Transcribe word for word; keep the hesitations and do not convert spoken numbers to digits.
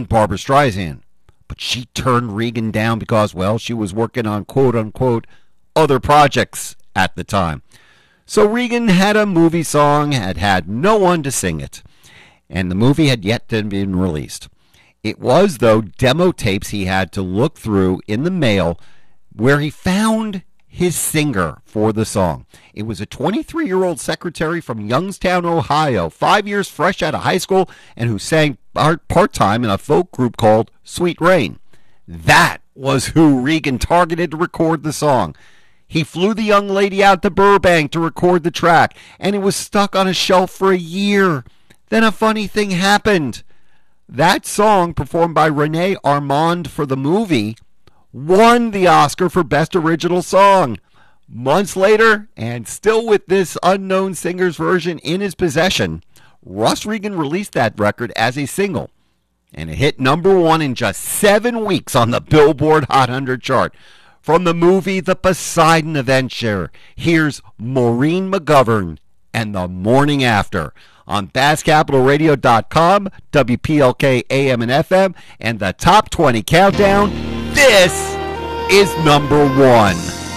Barbra Streisand. But she turned Regan down because, well, she was working on quote-unquote other projects at the time. So Regan had a movie song, had had no one to sing it. And the movie had yet to be released. It was, though, demo tapes he had to look through in the mail where he found his singer for the song. It was a twenty-three-year-old secretary from Youngstown, Ohio, five years fresh out of high school, and who sang part-time in a folk group called Sweet Rain. That was who Regan targeted to record the song. He flew the young lady out to Burbank to record the track, and it was stuck on a shelf for a year. Then a funny thing happened. That song, performed by Renee Armand for the movie, won the Oscar for Best Original Song. Months later, and still with this unknown singer's version in his possession, Russ Regan released that record as a single, and it hit number one in just seven weeks on the Billboard Hot one hundred chart. From the movie The Poseidon Adventure, here's Maureen McGovern and The Morning After on Bass Capital Radio dot com, W P L K A M and F M, and the Top twenty Countdown. This is number one.